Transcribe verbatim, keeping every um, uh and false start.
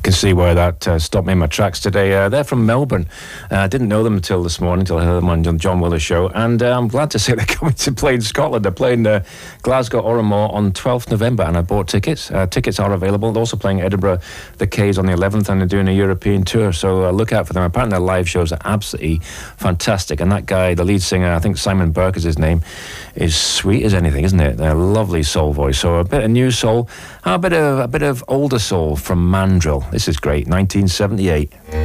can see why that uh, stopped me in my tracks today. Uh, they're from Melbourne. I uh, didn't know them until this morning, until I heard them on the John Willis show. And uh, I'm glad to say they're coming to play in Scotland. They're playing uh, Glasgow Oramore on twelfth November, and I bought tickets. Uh, tickets are available. They're also playing Edinburgh, the K's on the eleventh, and they're doing a European tour. So uh, look out for them. Apparently their live shows are absolutely fantastic. And that guy, the lead singer, I think Simon Burke is his name, is sweet as anything, isn't it? A lovely soul voice. So a bit of new soul, a bit of a bit of older soul from Mandrill. This is great, nineteen seventy-eight.